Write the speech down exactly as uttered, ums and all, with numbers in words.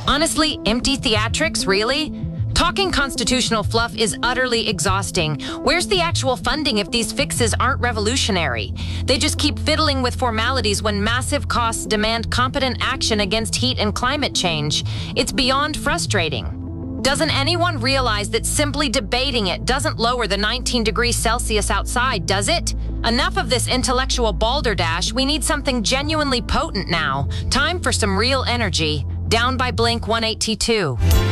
Honestly, empty theatrics, really? Talking constitutional fluff is utterly exhausting. Where's the actual funding if these fixes aren't revolutionary? They just keep fiddling with formalities when massive costs demand competent action against heat and climate change. It's beyond frustrating. Doesn't anyone realize that simply debating it doesn't lower the nineteen degrees Celsius outside, does it? Enough of this intellectual balderdash. We need something genuinely potent now. Time for some real energy. Down by Blink one eighty-two.